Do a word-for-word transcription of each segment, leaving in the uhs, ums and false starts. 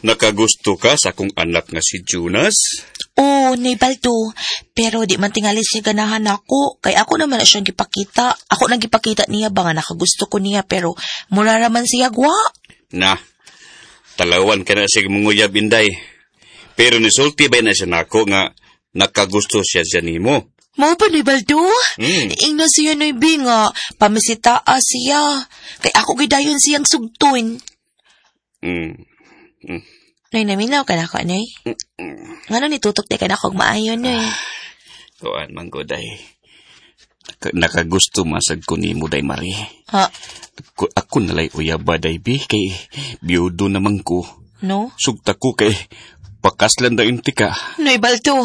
nakagusto ka sa akong anak nga si Jonas? Oo, Nay Baldo. Pero di man tingali siya ganahan ako. Kay ako naman na siyang gipakita. Ako nang gipakita niya ba nga nakagusto ko niya, pero mula raman siya gwa. Na, talawan ka na siya munguyab, Inday. Pero nisulti ba na siya nako nga nakagusto siya siya nimo? Mao ba, Nay Baldo? Mm. Ingna siya, Nay B, nga pamisitaa siya. Kay ako gidayon siyang sugtun. Mm. Mm. Nay, naminaw ka na ka, Nay? Mm. Nga nang nitutok di ka na kong maayon, Nay. Kuan man ko, Day. Nakagusto masag ko ni mo, Day Marie. Ha? Ako, ako nalay uyaba, Day B, kay biyudo naman ko. No? Sugta ko kay pakaslan da inti ka. Nay Baldo.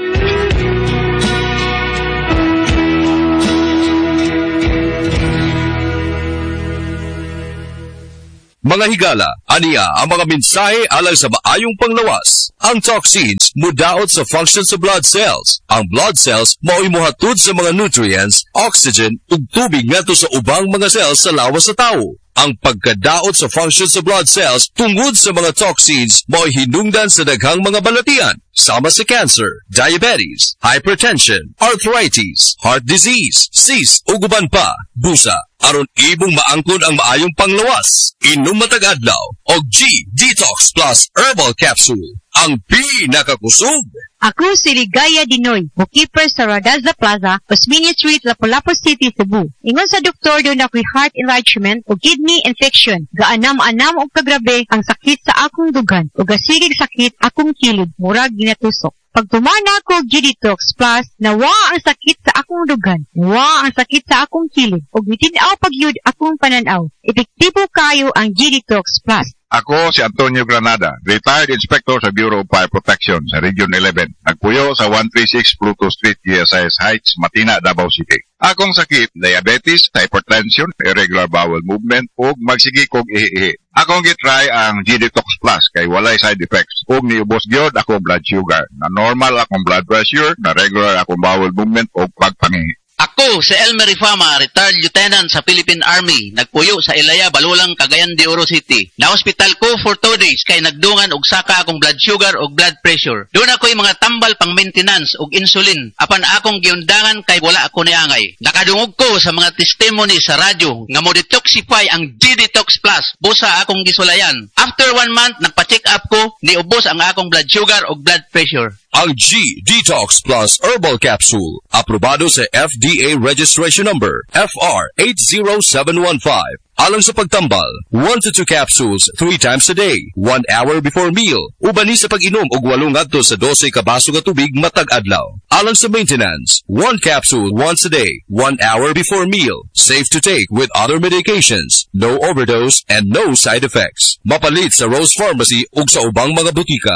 Mga higala, aniya ang mga mensahe alay sa maayong panglawas. Ang toxins mudaot sa function sa blood cells. Ang blood cells mao'y mohatod sa mga nutrients, oxygen, ug tubig ngadto sa ubang mga cells sa lawas sa tao. Ang pagkadaot sa function sa blood cells tungod sa mga toxins mao'y hinungdan sa daghang mga balatian, sama sa cancer, diabetes, hypertension, arthritis, heart disease, cyst ug uban pa, busa, aron ibong maangkon ang maayong panglawas. Inom matag adlaw og G Detox Plus Herbal Capsule, ang pinakakusog. Ako si Ligaya Dinoy, bookkeeper sa Radaza Plaza, Osmeña Street, Lapu-Lapu City, Cebu. Ingon sa doktor doon ako'y heart enlargement o kidney infection. Gaanam-anam o kagrabe ang sakit sa akong dugan o gasigig sakit akong kilid, murag ginatusok. Pag tumana ako G-Detox Plus, nawa ang sakit sa akong dugan, nawa ang sakit sa akong kilid, o gitinaw pagyud akong pananaw. Epektibo kayo ang G-Detox Plus. Ako si Antonio Granada, retired inspector sa Bureau of Fire Protection sa Region eleven. Nagpuyo sa one thirty-six Pluto Street, G S I S Heights, Matina, Davao City. Akong sakit, diabetes, hypertension, irregular bowel movement, ug magsigi kog ihi-ihi. Akong gitry ang G-Detox Plus kay walay side effects. Ug niubos gyud akong blood sugar. Na normal akong blood pressure, na regular akong bowel movement ug pagpangihi. Ako si Elmer Rifama, retired lieutenant sa Philippine Army. Nagpuyo sa Ilaya, Balulang, Cagayan de Oro City. Na-hospital ko for two days kay nagdungan og saka akong blood sugar og blood pressure. Doon ako'y mga tambal pang maintenance og insulin. Apan akong giundangan kay wala ako niangay. Nakadungog ko sa mga testimony sa radyo nga mo detoxify ang G-Detox Plus. Busa akong gisulayan. After one month, nagpa-check up ko, niubos ang akong blood sugar og blood pressure. Ang G-Detox Plus Herbal Capsule, aprobado sa F D A Registration Number F R eight zero seven one five. Alang sa pagtambal, one to two capsules three times a day, one hour before meal. Ubani sa pag-inom og walong ngadto sa twelve ka baso nga tubig matag adlaw. Alang sa maintenance, one capsule once a day, one hour before meal. Safe to take with other medications, no overdose and no side effects. Mapalit sa Rose Pharmacy ug sa ubang mga butika.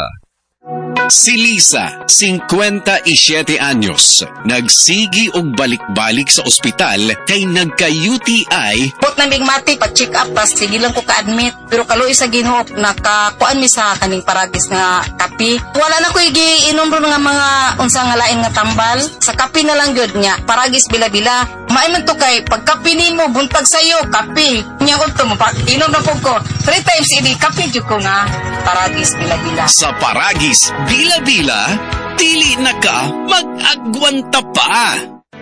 Si Lisa, fifty-seven anyos, nagsigi og balik-balik sa ospital kay nagka-U T I. Put ng bigmati, pag-check up, pas sige lang ko ka-admit. Pero kaluoy sa Ginoo, nakakuan mi sa kaning paragis nga kapi. Wala na ko igiinom ron nga mga unsa nga lain nga tambal. Sa kapi na lang gyud nya, paragis bila-bila. Maiman to kay pagkapi nimo buntag sayo, kapi. Nya ko to mo inom na pug ko. Three times ini kapi jud ko nga paragis bila-bila. Sa paragis bila-bila, dili na ka mag-agwanta pa.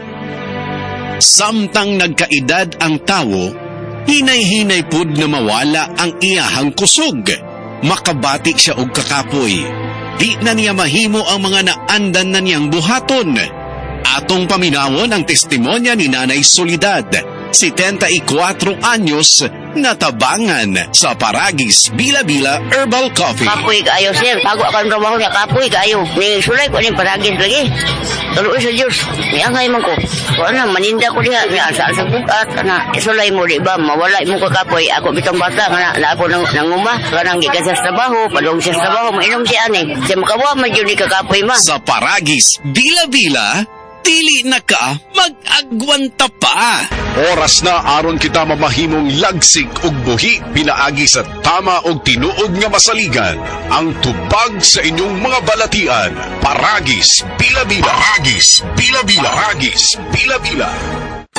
Samtang nagkaedad ang tawo, hinay-hinay pud na mawala ang iyahang kusog. Makabati siya og kakapoy. Di na niya mahimo ang mga naandan na niyang buhaton. Atong paminawon ang testimonya ni Nanay Soledad, seventy-four anyos, natabangan sa Paragis Bila-Bila Herbal Coffee. Kapoy kayo, sir. Bago ako ang trabaho niya, kapoy kayo. Ni sulay ko ni Paragis lagi. Tuloy sa Diyos. Niangay man ko. Kung ano, maninda ko diha. Niasa sa bukat. Na, isulay mo, di ba? Mawala mo ko kapoy. Ako bitong bata. Na, na ako nang, nanguma. Kanang gikas sa trabaho. Padong siya sa trabaho. Mainom siya ani. Siya makawa, medyo ni kakapoy ma. Sa Paragis Bila-Bila, dili na ka mag-agwanta pa. Oras na aron kita mamahimong lagsik ug buhi pinaagi sa tama og tinuod nga masaligan. Ang tubag sa inyong mga balatian. Paragis Bila-Bila. Paragis Bila-Bila. Paragis Bila-Bila.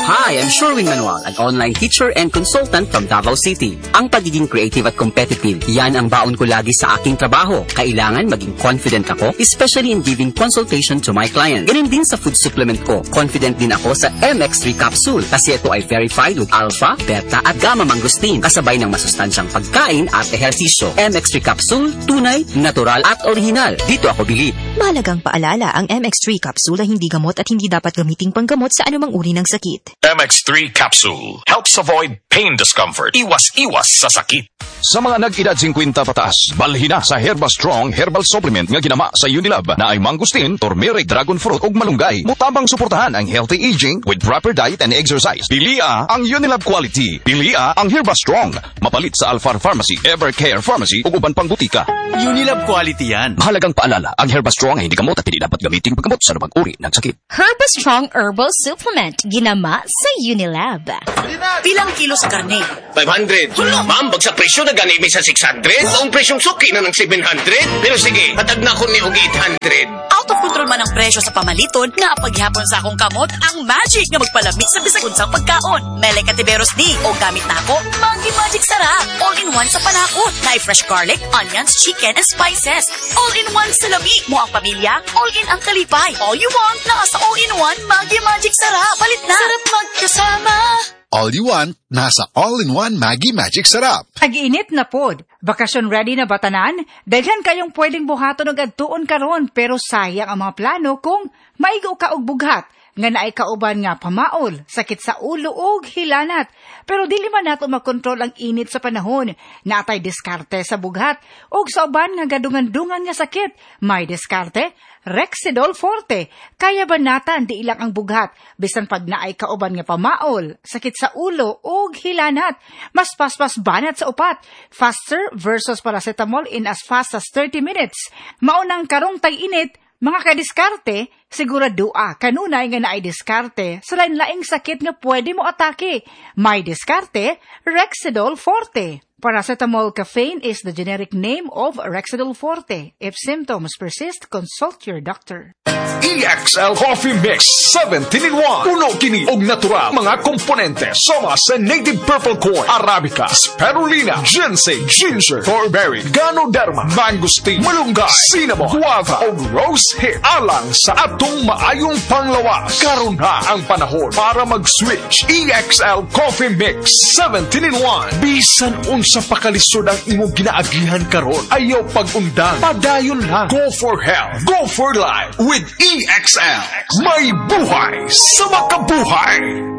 Hi, I'm Sherwin Manuel, an online teacher and consultant from Davao City. Ang pagiging creative at competitive, yan ang baon ko lagi sa aking trabaho. Kailangan maging confident ako, especially in giving consultation to my client. Ganun din sa food supplement ko. Confident din ako sa M X three capsule kasi ito ay verified with alpha, beta at gamma mangosteen kasabay ng masustansyang pagkain at ehersisyo. M X three capsule, tunay, natural at original. Dito ako bilib. Mahalagang paalala, ang M X three capsule ay hindi gamot at hindi dapat gamiting panggamot sa anumang uri ng sakit. M X three capsule helps avoid pain discomfort. Iwas-iwas sa sakit. Sa mga nag-edad fifty pataas, balhin na sa Herba Strong Herbal Supplement nga ginama sa Unilab na ay mangustin, turmeric, dragon fruit ug malunggay. Mutabang suportahan ang healthy aging with proper diet and exercise. Pilia ang Unilab quality. Pilia ang Herba Strong. Mapalit sa Alfar Pharmacy, Evercare Pharmacy ug uban pang butika. Unilab quality yan. Mahalagang paalala, ang Herba Strong ay hindi gamot at hindi dapat gamitin paggamot sa anumang uri ng sakit. Herba Strong Herbal Supplement, ginama sa Unilab. Pilang kilo sa karne? five hundred. Hala, ma'am, bagsak presyo na ganimi sa six hundred. Ang presyong suki na ng seven hundred. Pero sige, patag na ko ni og eight hundred. Out of control man ang presyo sa pamaliton, nga paghihapon sa akong kamot, ang magic nga magpalami sa bisag unsang pagkaon. Mele Katiberos di, o gamit na ako, Maggi Magic Sarap. All-in-one sa panakot. Na fresh garlic, onions, chicken, and spices. All-in-one sa labi mo ang pamilya, all-in ang kalipay. All you want, nasa all-in-one Maggi Magic Sarap. Palit na. Sarap magkasama. All you want, nasa all-in-one Maggi Magic Sarap. Tag-init na pod. Bakasyon ready na batanan? Daghan kayong pwedeng buhaton og adtuon karon pero sayang ang mga plano kung maigo ka og bughat nga naay kauban nga pamaol, sakit sa ulo ug hilanat. Pero dili man nato makontrol ang init sa panahon. Natay diskarte sa bughat ug sa uban nga gadungan-dungan nga sakit. May diskarte, Rexidol Forte. Kaya banatan di ilang ang bughat bisan pag naay kauban nga pamaol, sakit sa ulo ug hilanat. Mas paspas banat sa upat. Faster versus paracetamol in as fast as thirty minutes. Maunang karong tag-init, mga kadiskarte, siguradua kanunay nga naay diskarte sa lain-laing sakit nga pwede mo atake. May diskarte, Rexidol Forte. Paracetamol caffeine is the generic name of Rexidol Forte. If symptoms persist, consult your doctor. E X L Coffee Mix seventeen in one. Puno kini og natural mga komponente sama sa native purple corn, arabica, spirulina, ginseng, ginger, thornberry, ganoderma, mangosteen, malunggay, cinnamon, guava ug rose hip. Alang sa atong maayong panglawas. Karon na ang panahon para mag-switch. E X L Coffee Mix seventeen in one. Bisan unsa pakalisod ang imong ginaagihan karon, ayaw pag-undang, padayon lang. Go for health, go for life with E X L. May buhay sa makabuhay.